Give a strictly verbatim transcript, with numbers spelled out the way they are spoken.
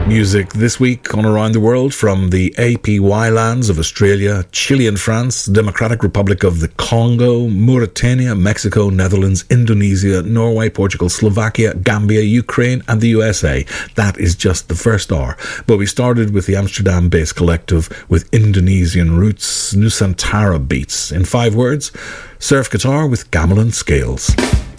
Music this week on Around the World from the A P Y lands of Australia, Chile and France, Democratic Republic of the Congo, Mauritania, Mexico, Netherlands, Indonesia, Norway, Portugal, Slovakia, Gambia, Ukraine and the U S A. That is just the first hour. But we started with the Amsterdam-based collective with Indonesian roots, Nusantara Beats. In five words, surf guitar with gamelan scales.